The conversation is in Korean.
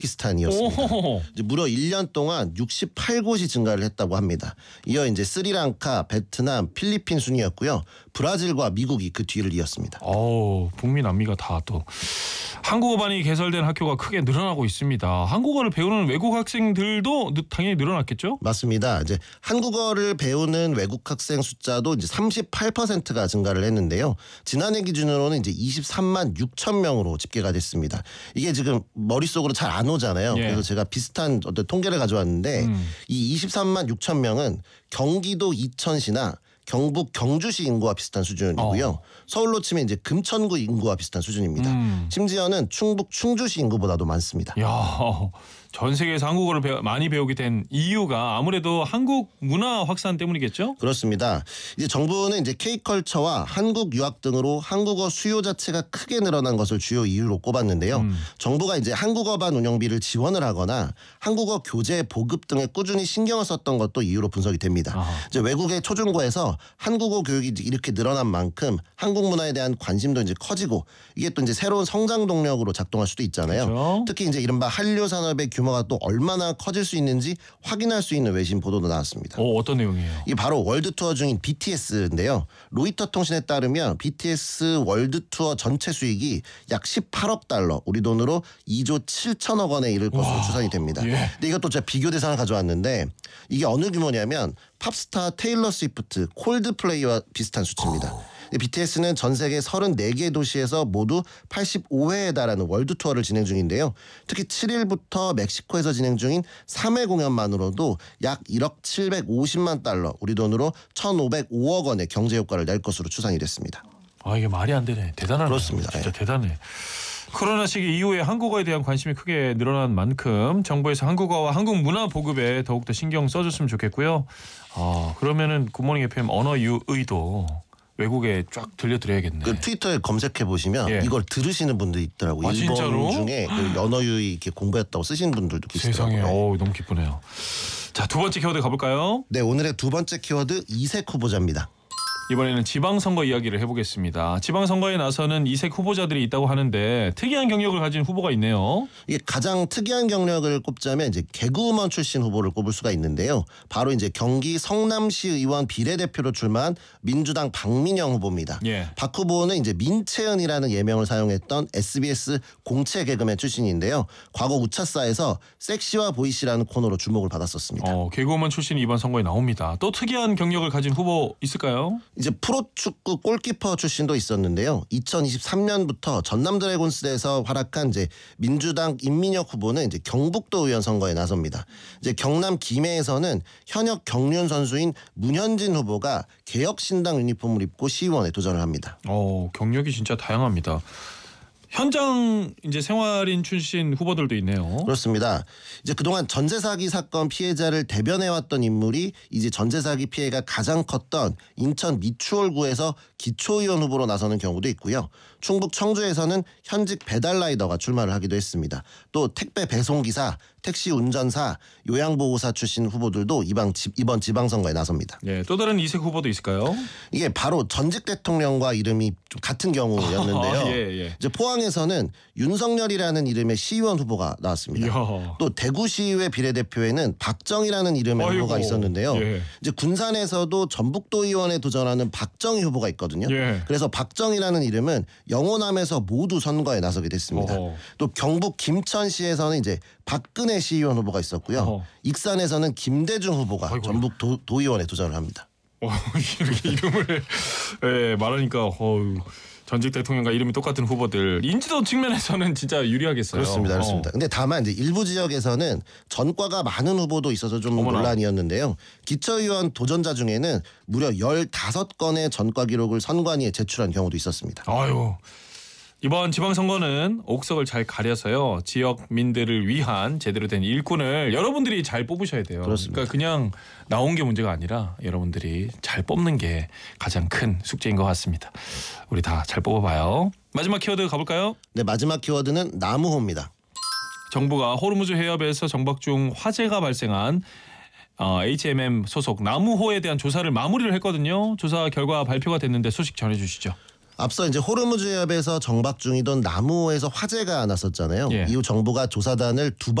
우즈베키스탄이었습니다. 이제 무려 1년 동안 68곳이 증가를 했다고 합니다. 이어 이제 스리랑카, 베트남, 필리핀 순이었고요. 브라질과 미국이 그 뒤를 이었습니다. 북미 남미가 다 또 한국어반이 개설된 학교가 크게 늘어나고 있습니다. 한국어를 배우는 외국 학생들도 당연히 늘어났겠죠? 맞습니다. 이제 한국어를 배우는 외국 학생 숫자도 이제 38%가 증가를 했는데요. 지난해 기준으로는 이제 23만 6천 명으로 집계가 됐습니다. 이게 지금 머릿속으로 잘 안 오잖아요. 예. 그래서 제가 비슷한 어떤 통계를 가져왔는데 이 23만 6천 명은 경기도 이천시나 경북 경주시 인구와 비슷한 수준이고요. 서울로 치면 이제 금천구 인구와 비슷한 수준입니다. 심지어는 충북 충주시 인구보다도 많습니다. 야, 전 세계에서 한국어를 많이 배우게 된 이유가 아무래도 한국 문화 확산 때문이겠죠? 그렇습니다. 이제 정부는 이제 K컬처와 한국 유학 등으로 한국어 수요 자체가 크게 늘어난 것을 주요 이유로 꼽았는데요. 정부가 이제 한국어반 운영비를 지원을 하거나 한국어 교재 보급 등에 꾸준히 신경을 썼던 것도 이유로 분석이 됩니다. 이제 외국의 초중고에서 한국어 교육이 이렇게 늘어난 만큼 한국 문화에 대한 관심도 이제 커지고 이게 또 이제 새로운 성장 동력으로 작동할 수도 있잖아요. 그렇죠. 특히 이제 이른바 한류 산업의 규모가 또 얼마나 커질 수 있는지 확인할 수 있는 외신 보도도 나왔습니다. 어떤 내용이에요? 이 바로 월드 투어 중인 BTS인데요. 로이터 통신에 따르면 BTS 월드 투어 전체 수익이 약 18억 달러, 우리 돈으로 2조 7천억 원에 이를 것으로 추산이 됩니다. 예. 근데 이것도 제가 비교 대상을 가져왔는데 이게 어느 규모냐면 팝스타 테일러 스위프트, 콜드플레이와 비슷한 수치입니다. BTS는 전 세계 34개 도시에서 모두 85회에 달하는 월드 투어를 진행 중인데요. 특히 7일부터 멕시코에서 진행 중인 3회 공연만으로도 약 1억 750만 달러, 우리 돈으로 1,505억 원의 경제 효과를 낼 것으로 추산이 됐습니다. 이게 말이 안 되네. 대단하네요. 그렇습니다. 진짜 대단해. 코로나 시기 이후에 한국어에 대한 관심이 크게 늘어난 만큼 정부에서 한국어와 한국 문화 보급에 더욱더 신경 써줬으면 좋겠고요. 그러면은 굿모닝 FM 언어 유의도 외국에 쫙 들려드려야겠네. 그 트위터에 검색해 보시면 예. 이걸 들으시는 분들이 있더라고요. 일본 진짜로? 중에 그 언어 유의 이렇게 공부했다고 쓰시는 분들도 세상에, 계시더라고요. 너무 기쁘네요. 자, 두 번째 키워드 가볼까요? 네, 오늘의 두 번째 키워드 이색 후보자입니다. 이번에는 지방선거 이야기를 해보겠습니다. 지방선거에 나서는 이색 후보자들이 있다고 하는데 특이한 경력을 가진 후보가 있네요. 이게 가장 특이한 경력을 꼽자면 이제 개그우먼 출신 후보를 꼽을 수가 있는데요. 바로 이제 경기 성남시 의원 비례대표로 출마한 민주당 박민영 후보입니다. 예. 박 후보는 이제 민채은이라는 예명을 사용했던 SBS 공채 개그맨 출신인데요. 과거 우차사에서 섹시와 보이시라는 코너로 주목을 받았었습니다. 개그우먼 출신이 이번 선거에 나옵니다. 또 특이한 경력을 가진 후보 있을까요? 이제 프로축구 골키퍼 출신도 있었는데요. 2023년부터 전남 드래곤스에서 활약한 이제 민주당 임민혁 후보는 이제 경북도 의원 선거에 나섭니다. 이제 경남 김해에서는 현역 경륜 선수인 문현진 후보가 개혁신당 유니폼을 입고 시의원에 도전을 합니다. 경력이 진짜 다양합니다. 현장 이제 생활인 출신 후보들도 있네요. 그렇습니다. 이제 그동안 전세 사기 사건 피해자를 대변해왔던 인물이 이제 전세 사기 피해가 가장 컸던 인천 미추홀구에서 기초의원 후보로 나서는 경우도 있고요. 충북 청주에서는 현직 배달라이더가 출마를 하기도 했습니다. 또 택배 배송기사, 택시 운전사, 요양보호사 출신 후보들도 이번 지방선거에 나섭니다. 예, 또 다른 이색 후보도 있을까요? 이게 바로 전직 대통령과 이름이 좀 같은 경우였는데요. 예. 이제 포항에서는 윤석열이라는 이름의 시의원 후보가 나왔습니다. 이야. 또 대구시의회 비례대표에는 박정희라는 이름의 후보가 있었는데요. 예. 이제 군산에서도 전북도 의원에 도전하는 박정희 후보가 있거든요. 예. 그래서 박정희라는 이름은 영호남에서 모두 선거에 나서게 됐습니다. 또 경북 김천시에서는 이제 박근혜 시의원 후보가 있었고요. 익산에서는 김대중 후보가 전북 도의원에 도전을 합니다. 이렇게 이름을 말하니까 전직 대통령과 이름이 똑같은 후보들 인지도 측면에서는 진짜 유리하겠어요. 그렇습니다. 근데 다만 이제 일부 지역에서는 전과가 많은 후보도 있어서 좀 논란이었는데요. 기초의원 도전자 중에는 무려 15건의 전과 기록을 선관위에 제출한 경우도 있었습니다. 이번 지방선거는 옥석을 잘 가려서요. 지역민들을 위한 제대로 된 일꾼을 여러분들이 잘 뽑으셔야 돼요. 그렇습니다. 그러니까 그냥 나온 게 문제가 아니라 여러분들이 잘 뽑는 게 가장 큰 숙제인 것 같습니다. 우리 다 잘 뽑아봐요. 마지막 키워드 가볼까요? 네, 마지막 키워드는 나무호입니다. 정부가 호르무즈 해협에서 정박 중 화재가 발생한 HMM 소속 나무호에 대한 조사를 마무리를 했거든요. 조사 결과 발표가 됐는데 소식 전해주시죠. 앞서 이제 호르무즈 해협에서 정박 중이던 나무에서 화재가 났었잖아요. 예. 이후 정부가 조사단을 두